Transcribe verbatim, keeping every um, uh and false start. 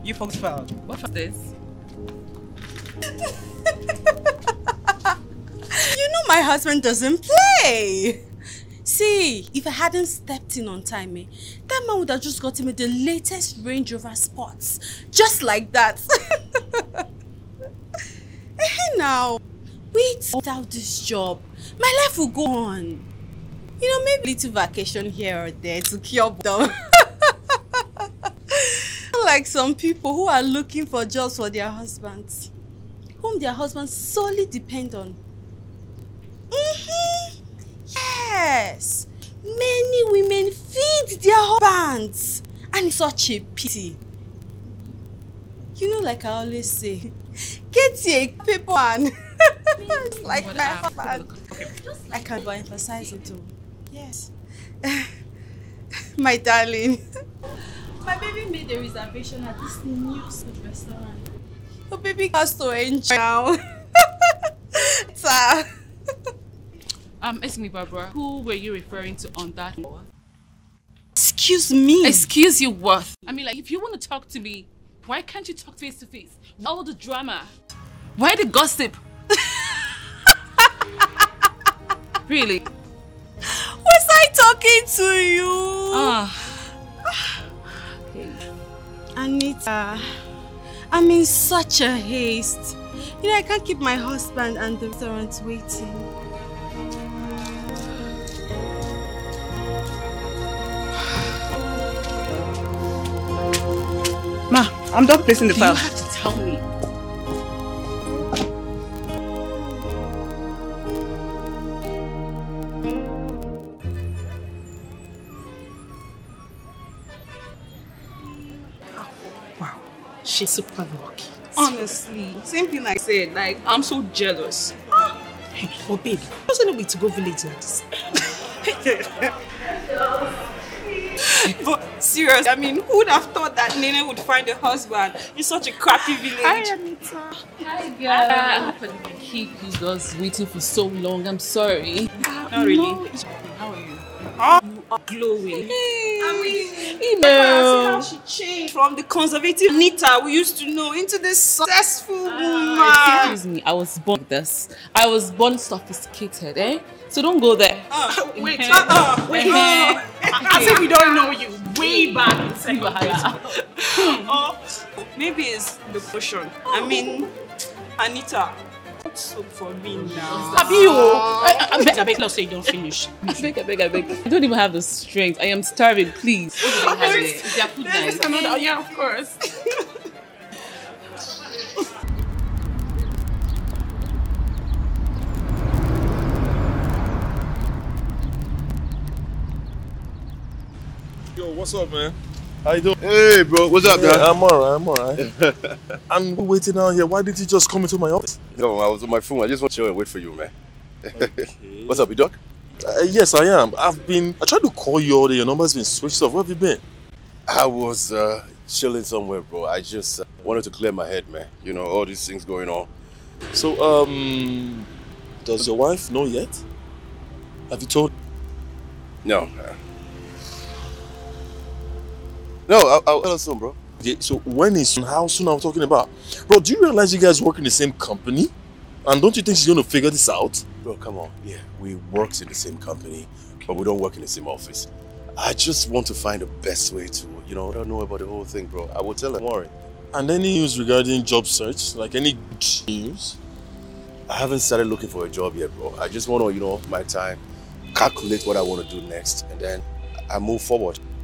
You folks found. What was this? You know my husband doesn't play. See, if I hadn't stepped in on time, eh, that man would have just gotten me the latest Range Rover Sports. Just like that. Hey now, without this job, my life will go on. You know, maybe a little vacation here or there to cure them. Like some people who are looking for jobs for their husbands, whom their husbands solely depend on. Mm-hmm. Yes, many women feed their husbands, and it's such a pity. You know, like I always say, get a paper one. Like my husband. I can't emphasize it too. Yes. My darling. My baby made a reservation at this new food restaurant. Oh, baby has to enjoy now. Sir. Um, excuse me, Barbara. Who were you referring to on that floor? Excuse me. Excuse you what? I mean, like, if you want to talk to me, why can't you talk face to face? All the drama. Why the gossip? Really? Was I talking to you? Ah. Okay. Anita, I'm in such a haste. You know, I can't keep my husband and the restaurant waiting. Ma, I'm done placing the Do file. you have to tell me? Wow, she's super lucky. Honestly, same thing I said. Like, I'm so jealous. Hey, but babe, there's no way to go village like this. But seriously, I mean, who would have thought that Nene would find a husband in such a crappy village? Hi, Anita. Hi, girl. I hope I didn't keep you guys waiting for so long. I'm sorry. Not really. No. How are you? Oh, you are glowing. I mean, you know how she changed from the conservative Nita we used to know into this successful woman. Uh, excuse me, I was born like this. I was born sophisticated, eh? So don't go there. Uh, wait, uh, uh, wait. Uh, as if we don't know you way back in secondary school. Oh, maybe it's the potion. I mean, Anita, what's so for me now? Have you? I, I beg, I beg, let's say you don't finish. I beg, I beg, I beg. I don't even have the strength. I am starving, please. What do they have there? Is their food nice? Another, yeah, of course. Yo, what's up, man? How you doing? Hey, bro. What's up, Yeah, man? I'm alright, I'm alright. I'm waiting down here. Why didn't you just come into my office? Yo, I was on my phone. I just want to chill and wait for you, man. Okay. What's up, you doc? Uh, yes, I am. I've been... I tried to call you all day. Your number's been switched off. Where have you been? I was uh, chilling somewhere, bro. I just uh, wanted to clear my head, man. You know, all these things going on. So, um... does your wife know yet? Have you told... No. Uh, no, I'll, I'll tell her soon, bro. Okay, so when is... How soon are we talking about? Bro, do you realize you guys work in the same company? And don't you think she's going to figure this out? Bro, come on. Yeah, we work in the same company, but we don't work in the same office. I just want to find the best way to, you know, I don't know about the whole thing, bro. I will tell her, don't worry. And any news regarding job search? Like any news? I haven't started looking for a job yet, bro. I just want to, you know, my time, calculate what I want to do next, and then I move forward.